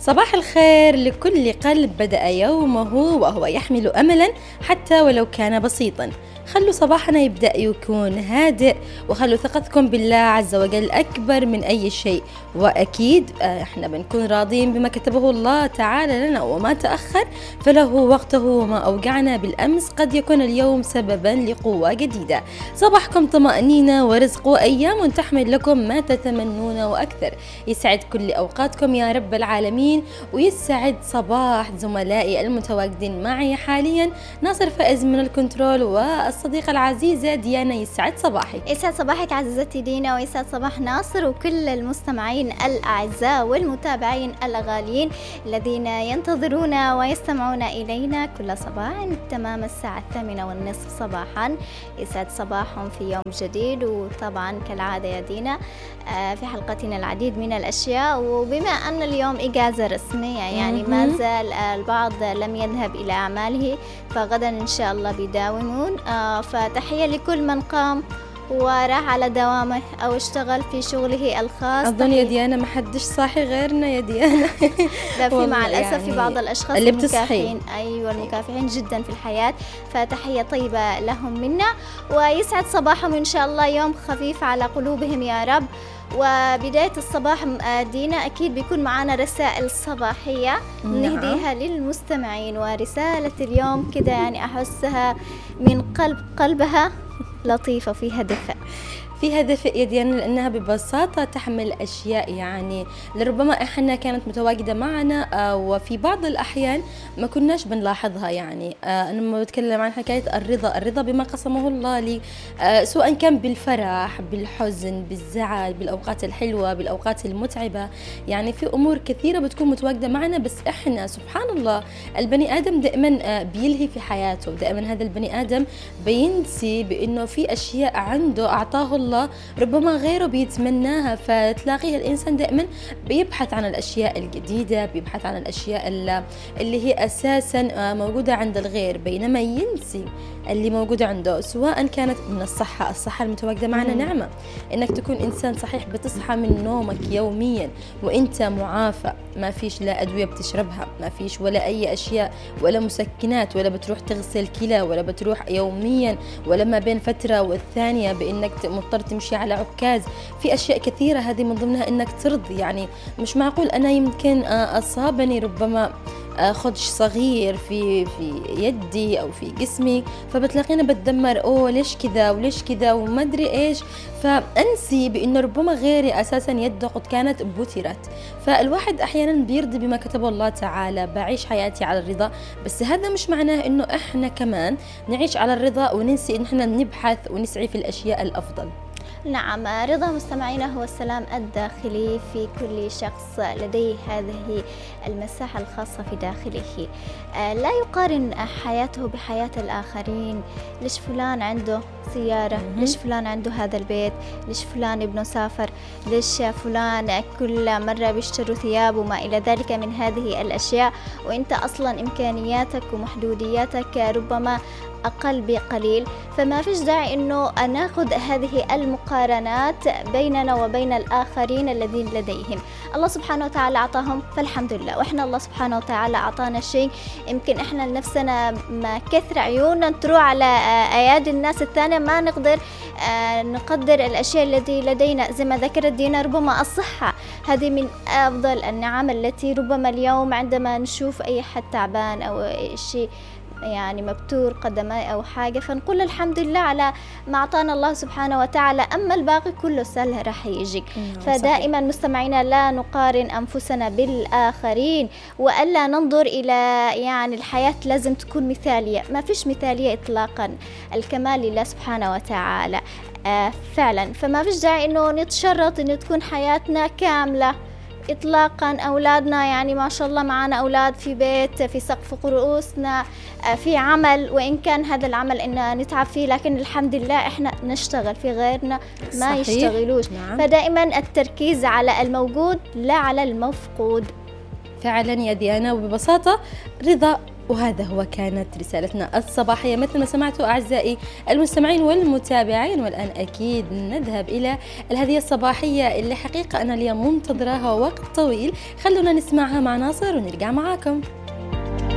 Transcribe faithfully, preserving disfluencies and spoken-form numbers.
صباح الخير لكل قلب بدأ يومه وهو يحمل أملا حتى ولو كان بسيطا. خلوا صباحنا يبدأ يكون هادئ، وخلوا ثقتكم بالله عز وجل أكبر من أي شيء، وأكيد احنا بنكون راضين بما كتبه الله تعالى لنا، وما تأخر فله وقته، وما أوجعنا بالأمس قد يكون اليوم سببا لقوة جديدة. صباحكم طمأنينة ورزق، وأيام تحمل لكم ما تتمنون وأكثر. يسعد كل أوقاتكم يا رب العالمين، ويسعد صباح زملائي المتواجدين معي حاليا، ناصر فائز من الكنترول، والصديقة العزيزة ديانا. يسعد صباحك. يسعد صباحك عزيزتي دينا، ويسعد صباح ناصر وكل المستمعين الأعزاء والمتابعين الغاليين الذين ينتظرون ويستمعون إلينا كل صباح تمام الساعة الثامنة والنصف صباحا. يسعد صباحهم في يوم جديد، وطبعا كالعادة يا دينا في حلقتنا العديد من الأشياء، وبما أن اليوم إجازة رسمية يعني ما زال البعض لم يذهب إلى أعماله، فغدا إن شاء الله بيداومون. فتحية لكل من قام وراح على دوامه أو اشتغل في شغله الخاص. أظن يا ديانا ما حدش صاحي غيرنا يا ديانا. ده في مع الأسف يعني في بعض الأشخاص اللي المكافحين، أيوة المكافحين جدا في الحياة، فتحية طيبة لهم منا، ويسعد صباحهم إن شاء الله يوم خفيف على قلوبهم يا رب. وبداية الصباح دينا أكيد بيكون معنا رسائل صباحية نهديها للمستمعين، ورسالة اليوم كده يعني أحسها من قلب قلبها لطيفة فيها دفء فيها دفء يا ديانا، لأنها ببساطة تحمل أشياء يعني لربما إحنا كانت متواجدة معنا وفي بعض الأحيان ما كناش بنلاحظها. يعني أنا لما بتكلم عن حكاية الرضا، الرضا بما قسمه الله لي، سواء كان بالفرح، بالحزن، بالزعل، بالأوقات الحلوة، بالأوقات المتعبة. يعني في أمور كثيرة بتكون متواجدة معنا، بس إحنا سبحان الله البني آدم دائما بيلهي في حياته، دائما هذا البني آدم بينسي بأنه في أشياء عنده أعطاه الله ربما غيره بيتمناها، فتلاقيه الإنسان دائما بيبحث عن الأشياء الجديدة، بيبحث عن الأشياء اللي هي أساسا موجودة عند الغير، بينما ينسي اللي موجودة عنده، سواء كانت من الصحة. الصحة المتواجدة معنا نعمة، إنك تكون إنسان صحيح، بتصحى من نومك يوميا وإنت معافى، ما فيش لا أدوية بتشربها، ما فيش ولا أي أشياء ولا مسكنات، ولا بتروح تغسل كلى، ولا بتروح يوميا ولا ما بين فترة والثانية بإنك مضطر تمشي على عكاز. في أشياء كثيرة، هذه من ضمنها إنك ترضي. يعني مش معقول أنا يمكن أصابني ربما خدش صغير في في يدي أو في جسمي، فبتلاقينا بتدمر، أوه ليش كذا وليش كذا وما أدري إيش، فأنسي بأنه ربما غيري أساسا يده قد كانت بترت. فالواحد أحيانا بيرضي بما كتبه الله تعالى، بعيش حياتي على الرضا، بس هذا مش معناه إنه إحنا كمان نعيش على الرضا وننسي إن إحنا نبحث ونسعي في الأشياء الأفضل. نعم، رضا مستمعينا هو السلام الداخلي في كل شخص لديه هذه المساحة الخاصة في داخله، لا يقارن حياته بحياة الآخرين. ليش فلان عنده سيارة، ليش فلان عنده هذا البيت، ليش فلان ابنه سافر، ليش فلان كل مرة بيشتروا ثياب وما إلى ذلك من هذه الأشياء، وإنت أصلا إمكانياتك ومحدودياتك ربما أقل بقليل. فما فيش داعي أنه ناخذ هذه المقارنات بيننا وبين الآخرين الذين لديهم الله سبحانه وتعالى أعطاهم، فالحمد لله. وإحنا الله سبحانه وتعالى أعطانا شيء يمكن إحنا لنفسنا ما كثر عيوننا تروح على أيادي الناس الثانية، ما نقدر نقدر الأشياء التي لدينا. زي ما ذكرت دينا، ربما الصحة هذه من أفضل النعم التي ربما اليوم عندما نشوف أي حد تعبان أو شيء يعني مبتور قدمي أو حاجة، فنقول الحمد لله على ما أعطانا الله سبحانه وتعالى، أما الباقي كله سهل راح يجيك. فدائما مستمعينا لا نقارن أنفسنا بالآخرين، وألا ننظر إلى يعني الحياة لازم تكون مثالية، ما فيش مثالية إطلاقا، الكمال لله سبحانه وتعالى آه فعلا. فما فيش داعي إنه نتشرط إنه تكون حياتنا كاملة إطلاقا. أولادنا يعني ما شاء الله معنا أولاد في بيت، في سقف رؤوسنا، في عمل، وإن كان هذا العمل إن نتعب فيه، لكن الحمد لله إحنا نشتغل، في غيرنا ما صحيح. يشتغلوش. نعم. فدائما التركيز على الموجود لا على المفقود. فعلا يا ديانا، وببساطة رضا وهذا هو كانت رسالتنا الصباحية مثل ما سمعتوا أعزائي المستمعين والمتابعين. والآن أكيد نذهب إلى الهدية الصباحية اللي حقيقة أنا اليوم منتظرها وقت طويل. خلونا نسمعها مع ناصر ونرجع معاكم.